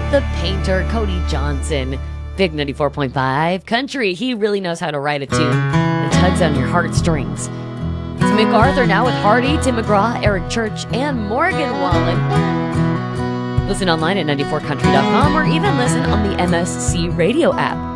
the painter, Cody Johnson. Big 94.5 country. He really knows how to write a tune that tugs on your heartstrings. It's MacArthur now with Hardy, Tim McGraw, Eric Church, and Morgan Wallen. Listen online at 94country.com or even listen on the MSC radio app.